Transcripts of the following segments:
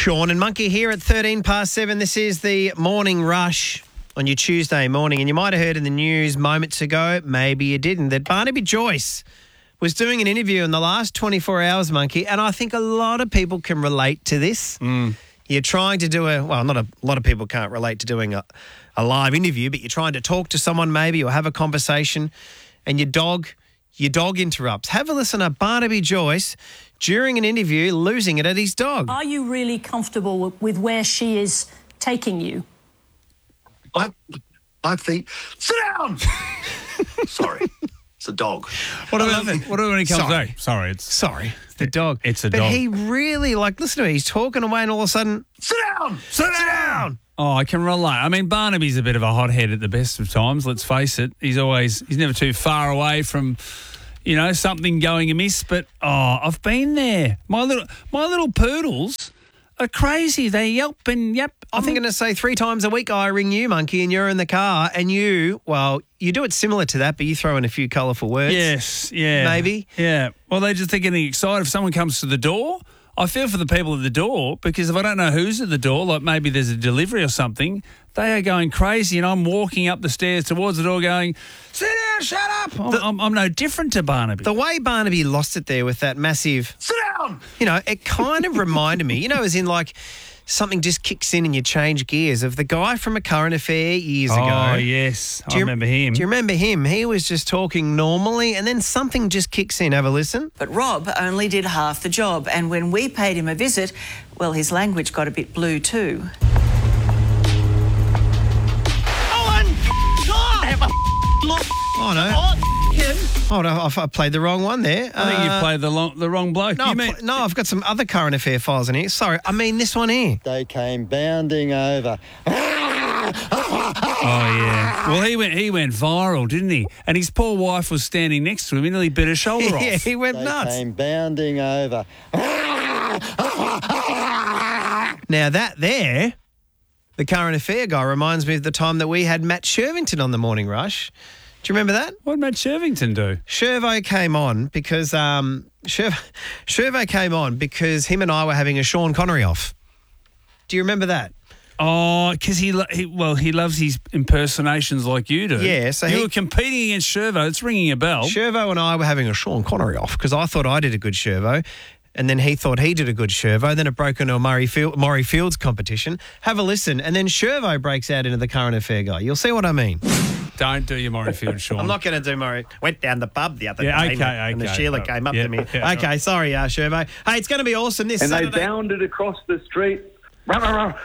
Sean and Monkey here at 13 past 7. This is the Morning Rush on your Tuesday morning. And you might have heard in the news moments ago, maybe you didn't, that Barnaby Joyce was doing an interview in the last 24 hours, Monkey, and I think a lot of people can relate to this. You're trying to do not a lot of people can't relate to doing a live interview, but you're trying to talk to someone maybe or have a conversation and your dog interrupts. Have a listen to Barnaby Joyce during an interview losing it at his dog. Are you really comfortable with where she is taking you? I think, sit down! Sorry, it's a dog. What about when he comes out? Sorry, it's the dog. It's a but dog. But he really, listen to me, he's talking away and all of a sudden, sit down! Sit down! Oh, I can relate. I mean, Barnaby's a bit of a hothead at the best of times, let's face it. He's never too far away from, something going amiss. But, I've been there. My little poodles are crazy. They yelp and yap. I'm thinking to say 3 times a week I ring you, Monkey, and you're in the car and you do it similar to that, but you throw in a few colourful words. Yes, yeah. Maybe. Yeah. Well, they're just getting excited. If someone comes to the door, I feel for the people at the door because if I don't know who's at the door, like maybe there's a delivery or something, they are going crazy and I'm walking up the stairs towards the door going, sit down, shut up. I'm no different to Barnaby. The way Barnaby lost it there with that massive, sit down, it kind of reminded me, as in something just kicks in and you change gears of the guy from A Current Affair years ago. Oh, yes. I remember him. Do you remember him? He was just talking normally and then something just kicks in. Have a listen. But Rob only did half the job and when we paid him a visit, well, his language got a bit blue too. Oh, no. Hold on, I played the wrong one there. I think you played the wrong bloke. No, I've got some other Current Affair files in here. Sorry, I mean this one here. They came bounding over. Oh, yeah. Well, he went viral, didn't he? And his poor wife was standing next to him. He nearly bit her shoulder off. Yeah, he went nuts. They came bounding over. Now, that there, the Current Affair guy, reminds me of the time that we had Matt Shervington on the Morning Rush. Do you remember that? What did Matt Shervington do? Shervo came on because Shervo came on because him and I were having a Sean Connery off. Do you remember that? Oh, because he loves his impersonations like you do. Yeah, so you were competing against Shervo. It's ringing a bell. Shervo and I were having a Sean Connery off because I thought I did a good Shervo. And then he thought he did a good Shervo. Then it broke into a Murray Fields competition. Have a listen. And then Shervo breaks out into the Current Affair guy. You'll see what I mean. Don't do your Murray Fields, Sean. I'm not going to do Murray. Went down the pub the other day. Okay. And the Sheila came up to me. Yeah, okay, sorry, Shervo. Hey, it's going to be awesome this Saturday. And they bounded across the street. Oh,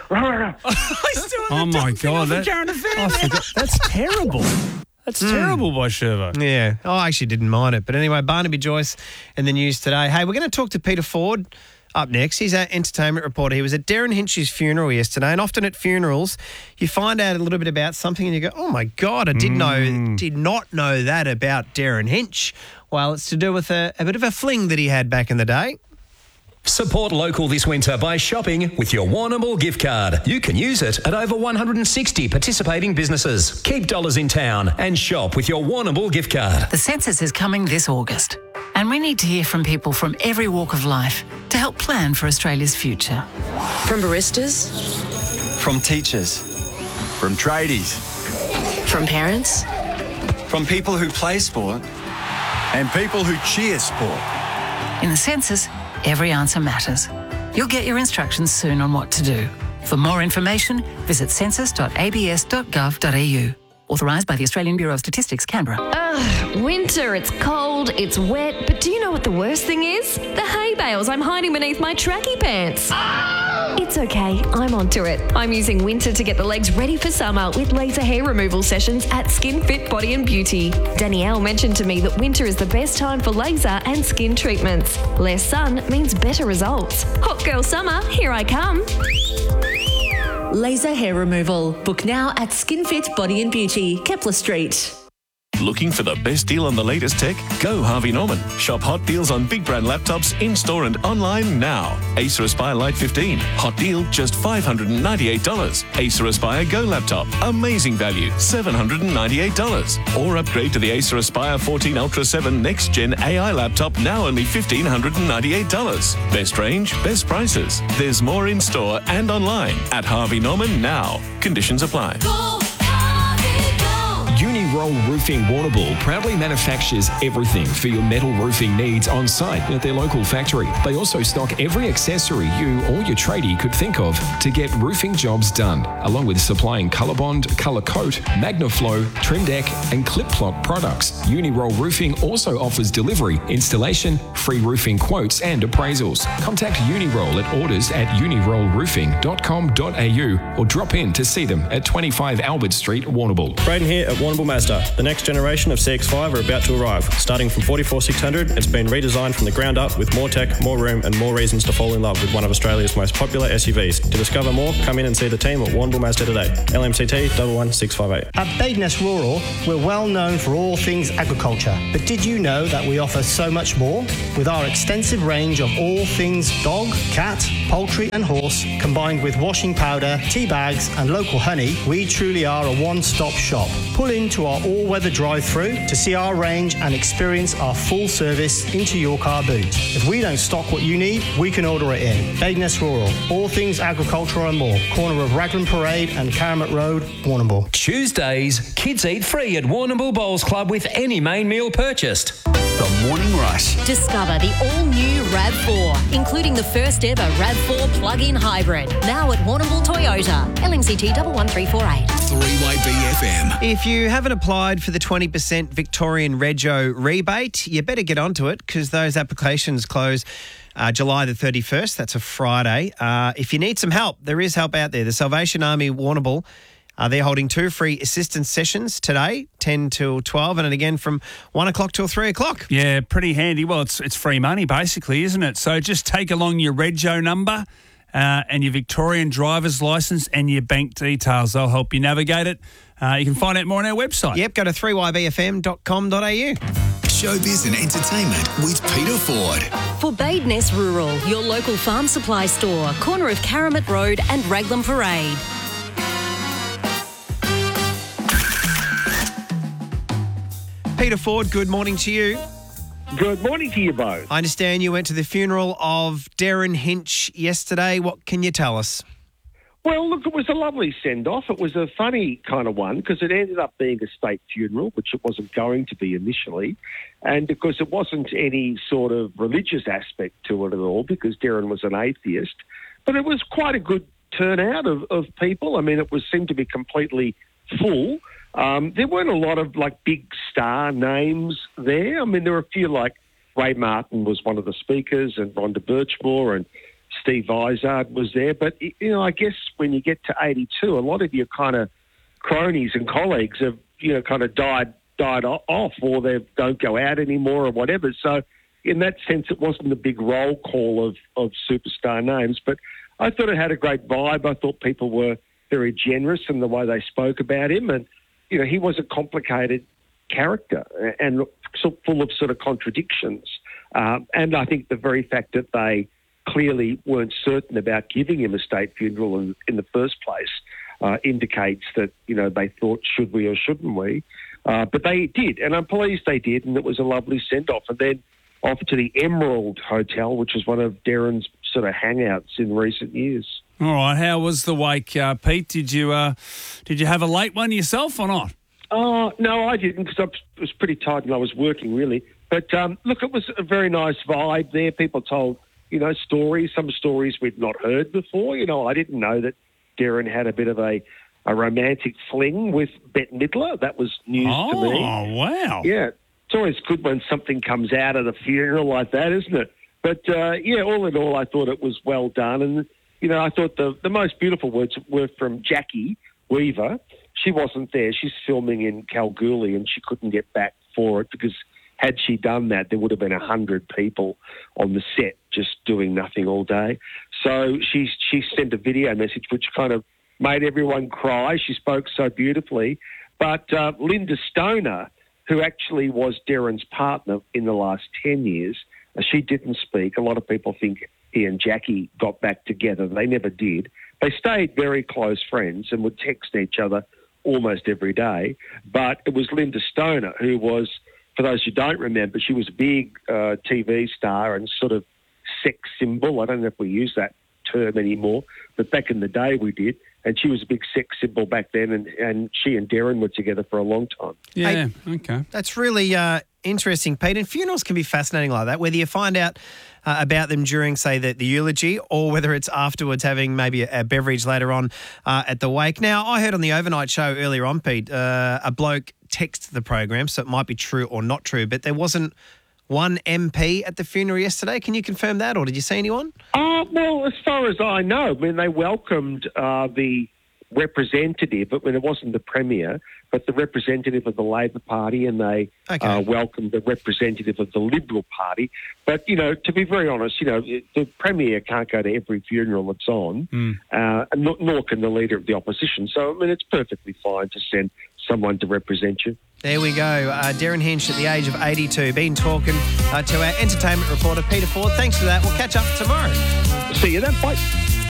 my God. That's terrible. That's terrible by Shervo. Yeah, I actually didn't mind it. But anyway, Barnaby Joyce in the news today. Hey, we're going to talk to Peter Ford up next. He's our entertainment reporter. He was at Darren Hinch's funeral yesterday, and often at funerals, you find out a little bit about something and you go, oh, my God, I did not know that about Darren Hinch. Well, it's to do with a bit of a fling that he had back in the day. Support local this winter by shopping with your Warrnambool gift card. You can use it at over 160 participating businesses. Keep dollars in town and shop with your Warrnambool gift card. The census is coming this August, and we need to hear from people from every walk of life to help plan for Australia's future. From baristas, from teachers, from tradies, from parents, from people who play sport and people who cheer sport. In the census, every answer matters. You'll get your instructions soon on what to do. For more information, visit census.abs.gov.au. Authorised by the Australian Bureau of Statistics, Canberra. Winter, it's cold, it's wet, but do you know what the worst thing is? The hay bales I'm hiding beneath my tracky pants. It's okay, I'm onto it. I'm using winter to get the legs ready for summer with laser hair removal sessions at Skin Fit Body and Beauty. Danielle mentioned to me that winter is the best time for laser and skin treatments. Less sun means better results. Hot girl summer, here I come. Laser hair removal. Book now at Skin Fit Body and Beauty, Kepler Street. Looking for the best deal on the latest tech? Go Harvey Norman. Shop hot deals on big brand laptops in-store and online now. Acer Aspire Lite 15. Hot deal, just $598. Acer Aspire Go laptop. Amazing value, $798. Or upgrade to the Acer Aspire 14 Ultra 7 Next Gen AI laptop, now only $1,598. Best range, best prices. There's more in-store and online at Harvey Norman now. Conditions apply. Uniroll Roofing Warrnambool proudly manufactures everything for your metal roofing needs on site at their local factory. They also stock every accessory you or your tradie could think of to get roofing jobs done, along with supplying Colorbond, Colour Coat, Magnaflow, Trim Deck and Clip Plot products. Uniroll Roofing also offers delivery, installation, free roofing quotes and appraisals. Contact Uniroll at orders@unirollroofing.com.au or drop in to see them at 25 Albert Street, Warrnambool. Braden here at Warrnambool Mazda. The next generation of CX-5 are about to arrive. Starting from 44,600, it's been redesigned from the ground up with more tech, more room and more reasons to fall in love with one of Australia's most popular SUVs. To discover more, come in and see the team at Warrnambool Mazda today. LMCT 11658. At Badeness Rural, we're well known for all things agriculture. But did you know that we offer so much more? With our extensive range of all things dog, cat, poultry and horse, combined with washing powder, tea bags and local honey, we truly are a one-stop shop. Pull into our all-weather drive-through to see our range and experience our full service into your car boot. If we don't stock what you need, we can order it in. Badeness Rural, all things agricultural and more. Corner of Raglan Parade and Caramat Road, Warrnambool. Tuesdays, kids eat free at Warrnambool Bowls Club with any main meal purchased. The Morning Rush. Discover the all-new RAV4, including the first ever RAV4 plug-in hybrid. Now at Warrnambool Toyota. LMCT 11348. 3 BFM. If you haven't applied for the 20% Victorian Rego rebate, you better get onto it because those applications close July the 31st. That's a Friday. If you need some help, there is help out there. The Salvation Army Warrnambool, they're holding 2 free assistance sessions today, 10 till 12, and again from 1 o'clock till 3 o'clock. Yeah, pretty handy. Well, it's free money basically, isn't it? So just take along your Rego number and your Victorian driver's licence and your bank details. They'll help you navigate it. You can find out more on our website. Yep, go to 3ybfm.com.au. Showbiz and entertainment with Peter Ford. For Badeness Rural, your local farm supply store, corner of Caramat Road and Raglan Parade. Peter Ford, good morning to you. Good morning to you both. I understand you went to the funeral of Darren Hinch yesterday. What can you tell us? Well, look, it was a lovely send-off. It was a funny kind of one because it ended up being a state funeral, which it wasn't going to be initially, and because it wasn't any sort of religious aspect to it at all because Darren was an atheist. But it was quite a good turnout of people. I mean, it seemed to be completely full. There weren't a lot of, big star names there. I mean, there were a few, Ray Martin was one of the speakers and Rhonda Birchmore and Steve Izard was there. But, I guess when you get to 82, a lot of your kind of cronies and colleagues have, kind of died off or they don't go out anymore or whatever. So in that sense, it wasn't a big roll call of superstar names. But I thought it had a great vibe. I thought people were very generous in the way they spoke about him. And, he was a complicated character and so full of sort of contradictions. And I think the very fact that they clearly weren't certain about giving him a state funeral in the first place indicates that, they thought, should we or shouldn't we? But they did, and I'm pleased they did, and it was a lovely send-off. And then off to the Emerald Hotel, which was one of Darren's sort of hangouts in recent years. All right, how was the wake, Pete? Did you have a late one yourself or not? No, I didn't because I was pretty tired and I was working really. But look, it was a very nice vibe there. People told, stories, some stories we'd not heard before. I didn't know that Darren had a bit of a romantic fling with Bette Midler. That was news to me. Oh, wow. Yeah, it's always good when something comes out of the funeral like that, isn't it? But, all in all, I thought it was well done. And, I thought the most beautiful words were from Jackie Weaver. She wasn't there. She's filming in Kalgoorlie and she couldn't get back for it because had she done that, there would have been 100 people on the set just doing nothing all day. So she sent a video message which kind of made everyone cry. She spoke so beautifully. But Linda Stoner, who actually was Darren's partner in the last 10 years. She didn't speak. A lot of people think he and Jackie got back together. They never did. They stayed very close friends and would text each other almost every day. But it was Linda Stoner who was, for those who don't remember, she was a big TV star and sort of sex symbol. I don't know if we use that term anymore, but back in the day we did. And she was a big sex symbol back then, and she and Darren were together for a long time. Yeah, okay. That's really interesting, Pete. And funerals can be fascinating like that, whether you find out about them during, say, the eulogy or whether it's afterwards having maybe a beverage later on at the wake. Now, I heard on the overnight show earlier on, Pete, a bloke text the program, so it might be true or not true, but there wasn't one MP at the funeral yesterday. Can you confirm that, or did you see anyone? Well, as far as I know, I mean, they welcomed the representative. I mean, it wasn't the Premier, but the representative of the Labor Party, and they welcomed the representative of the Liberal Party. But, to be very honest, the Premier can't go to every funeral that's on, nor can the Leader of the Opposition. So, I mean, it's perfectly fine to send someone to represent you. There we go. Darren Hinch at the age of 82, been talking to our entertainment reporter, Peter Ford. Thanks for that. We'll catch up tomorrow. See you then. Bye.